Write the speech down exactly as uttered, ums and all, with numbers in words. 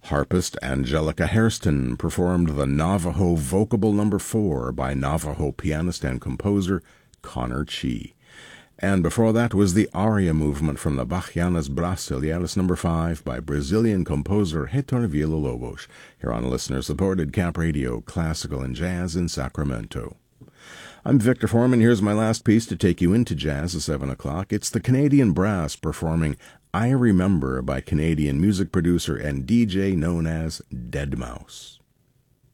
Harpist Angelica Hairston performed the Navajo Vocable Number four by Navajo pianist and composer Connor Chee. And before that was the aria movement from the Bachianas Brasileiras Number five by Brazilian composer Heitor Villa-Lobos, here on listener-supported Cap Radio Classical and Jazz in Sacramento. I'm Victor Foreman. Here's my last piece to take you into jazz at seven o'clock. It's the Canadian Brass performing I Remember by Canadian music producer and D J known as deadmau five.